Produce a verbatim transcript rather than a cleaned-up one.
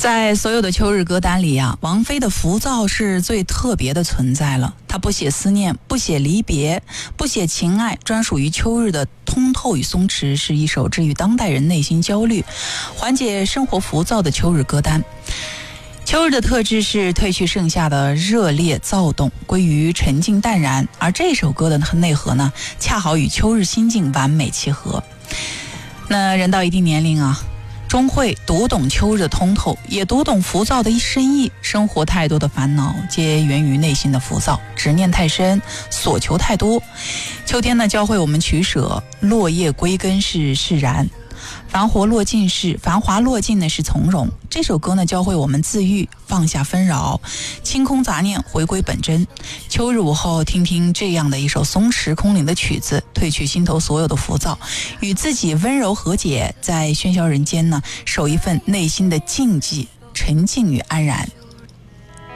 在所有的秋日歌单里啊，王菲的浮躁是最特别的存在了。她不写思念，不写离别，不写情爱，专属于秋日的通透与松弛，是一首治愈当代人内心焦虑、缓解生活浮躁的秋日歌单。秋日的特质是褪去盛夏的热烈躁动，归于沉静淡然，而这首歌的内核呢，恰好与秋日心境完美契合。那人到一定年龄啊，终会读懂秋日的通透，也读懂浮躁的一深意。生活太多的烦恼皆源于内心的浮躁，执念太深，所求太多。秋天呢，教会我们取舍，落叶归根是释然，繁华落尽是繁华落尽呢是从容。这首歌呢，教会我们自愈，放下纷扰，清空杂念，回归本真。秋日午后，听听这样的一首松弛空灵的曲子，褪去心头所有的浮躁，与自己温柔和解，在喧嚣人间呢，守一份内心的静寂、沉静与安然。